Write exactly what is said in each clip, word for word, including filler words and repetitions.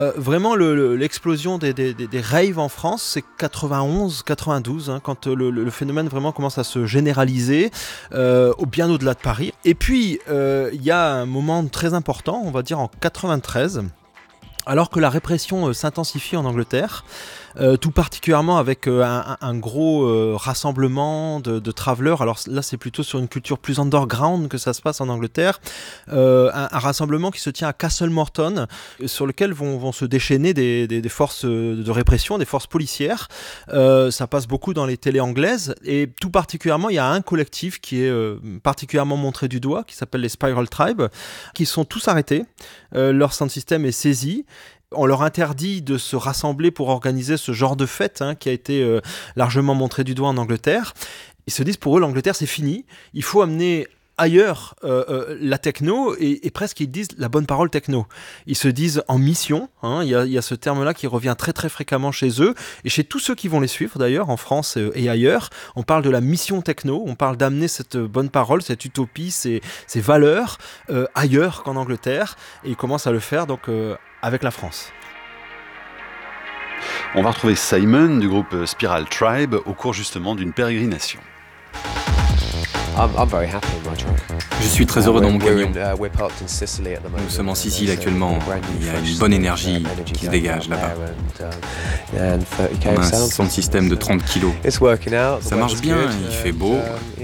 Euh, vraiment, le, le, l'explosion des, des, des, des raves en France, c'est quatre-vingt-onze quatre-vingt-douze, hein, quand le, le, le phénomène vraiment commence à se généraliser, euh, bien au-delà de Paris. Et puis, il euh, y a un moment très important, on va dire en quatre-vingt-treize, alors que la répression euh, s'intensifie en Angleterre, euh, tout particulièrement avec euh, un, un gros euh, rassemblement de, de travelers. Alors là, c'est plutôt sur une culture plus underground que ça se passe en Angleterre. Euh, un, un rassemblement qui se tient à Castle Morton, sur lequel vont, vont se déchaîner des, des, des forces de répression, des forces policières. Euh, ça passe beaucoup dans les télés anglaises. Et tout particulièrement, il y a un collectif qui est euh, particulièrement montré du doigt, qui s'appelle les Spiral Tribe, qui sont tous arrêtés. Euh, leur sound system est saisi. On leur interdit de se rassembler pour organiser ce genre de fête, hein, qui a été euh, largement montré du doigt en Angleterre. Ils se disent, pour eux, l'Angleterre, c'est fini. Il faut amener ailleurs euh, euh, la techno, et, et presque ils disent la bonne parole techno. Ils se disent en mission, hein, y a, y a ce terme-là qui revient très très fréquemment chez eux, et chez tous ceux qui vont les suivre d'ailleurs, en France et ailleurs. On parle de la mission techno, on parle d'amener cette bonne parole, cette utopie, ces, ces valeurs euh, ailleurs qu'en Angleterre, et ils commencent à le faire donc euh, avec la France. On va retrouver Simon du groupe Spiral Tribe au cours justement d'une pérégrination. Je suis très heureux dans mon camion. Nous sommes en Sicile actuellement. Il y a une bonne énergie qui se dégage là-bas. On a un son système de trente kilos. Ça marche bien, il fait beau.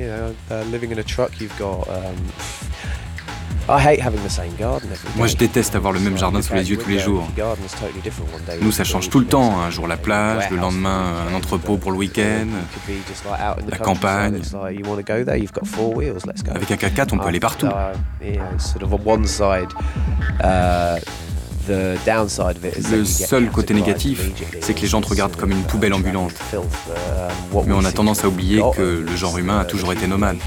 Moi, je déteste avoir le même jardin sous les yeux tous les jours. Nous, ça change tout le temps. Un jour la plage, le lendemain un entrepôt pour le week-end, la campagne. Avec un K quatre, on peut aller partout. Le seul côté négatif, c'est que les gens te regardent comme une poubelle ambulante. Mais on a tendance à oublier que le genre humain a toujours été nomade.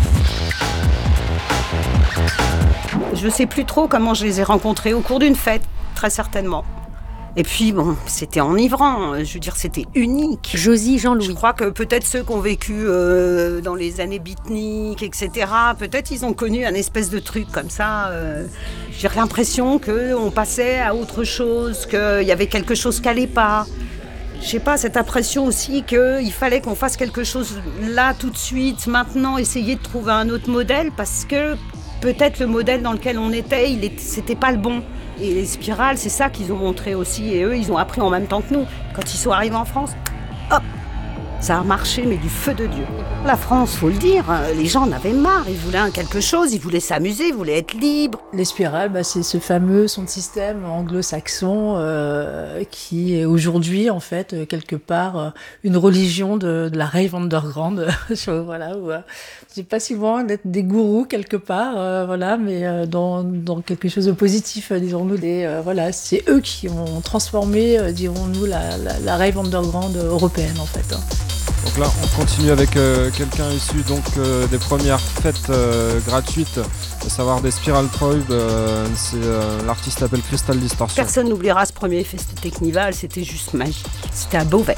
Je sais plus trop comment je les ai rencontrés, au cours d'une fête, très certainement. Et puis bon, c'était enivrant, je veux dire, c'était unique. Josie, Jean-Louis. Je crois que peut-être ceux qui ont vécu euh, dans les années beatniks, et cetera, peut-être ils ont connu un espèce de truc comme ça. Euh, j'ai l'impression qu'on passait à autre chose, qu'il y avait quelque chose qui n'allait pas. Je sais pas, cette impression aussi qu'il fallait qu'on fasse quelque chose là, tout de suite, maintenant, essayer de trouver un autre modèle, parce que peut-être le modèle dans lequel on était, il est, c'était pas le bon. Et les spirales, c'est ça qu'ils ont montré aussi. Et eux, ils ont appris en même temps que nous. Quand ils sont arrivés en France, hop, ça a marché, mais du feu de Dieu. La France, faut le dire, les gens en avaient marre. Ils voulaient quelque chose, ils voulaient s'amuser, ils voulaient être libres. Les spirales, bah, c'est ce fameux son système anglo-saxon euh, qui est aujourd'hui, en fait, quelque part, euh, une religion de, de la rave underground. Voilà, où, euh, c'est pas souvent d'être des gourous quelque part, euh, voilà, mais euh, dans, dans quelque chose de positif, disons-nous. Des, euh, voilà, c'est eux qui ont transformé, euh, dirons-nous, la, la, la rave underground européenne, en fait. Hein. Donc là, on continue avec euh, quelqu'un issu donc euh, des premières fêtes euh, gratuites, à savoir des Spiral Tribe. Euh, c'est, euh, l'artiste s'appelle Crystal Distortion. Personne n'oubliera ce premier fest Technival, c'était juste magique. C'était à Beauvais.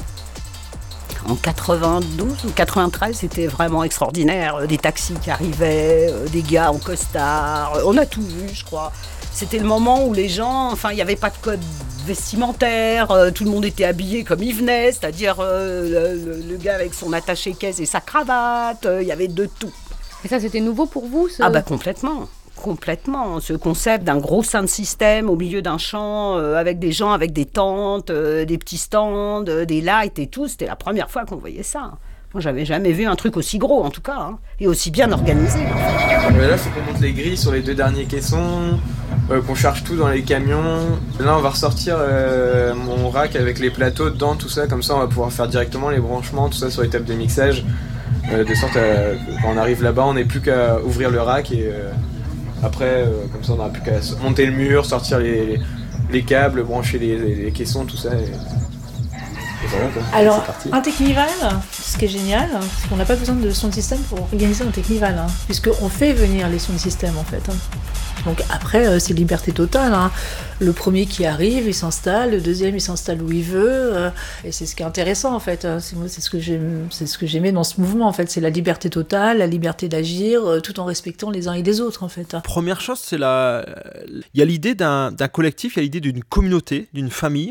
En quatre-vingt-douze ou quatre-vingt-treize, c'était vraiment extraordinaire. Des taxis qui arrivaient, des gars en costard, on a tout vu, je crois. C'était le moment où les gens, enfin, il n'y avait pas de code vestimentaire, euh, tout le monde était habillé comme il venait, c'est-à-dire euh, le, le gars avec son attaché-caisse et sa cravate, il euh, y avait de tout. Et ça, c'était nouveau pour vous ce... Ah bah complètement, complètement. Ce concept d'un gros sound system au milieu d'un champ, euh, avec des gens avec des tentes, euh, des petits stands, euh, des lights et tout, c'était la première fois qu'on voyait ça. Moi, j'avais jamais vu un truc aussi gros, en tout cas, hein, et aussi bien organisé. En fait. Là, c'est qu'on monte les grilles sur les deux derniers caissons, euh, qu'on charge tout dans les camions. Là, on va ressortir euh, mon rack avec les plateaux dedans, tout ça, comme ça, on va pouvoir faire directement les branchements, tout ça sur les tables de mixage, euh, de sorte à quand on arrive là-bas, on n'est plus qu'à ouvrir le rack et euh, après, euh, comme ça, on n'aura plus qu'à monter le mur, sortir les, les, les câbles, brancher les, les, les caissons, tout ça. Et... Voilà, alors, un Technival, ce qui est génial, c'est qu'on n'a pas besoin de sound system pour organiser un Technival, hein, puisqu'on fait venir les sound systems en fait. Hein. Donc après, euh, c'est liberté totale. Hein. Le premier qui arrive, il s'installe, le deuxième, il s'installe où il veut. Euh, et c'est ce qui est intéressant, en fait. Hein. C'est, c'est, ce que j'aime, c'est ce que j'aimais dans ce mouvement, en fait. C'est la liberté totale, la liberté d'agir, euh, tout en respectant les uns et les autres, en fait. Première chose, c'est la... il y a l'idée d'un, d'un collectif, il y a l'idée d'une communauté, d'une famille.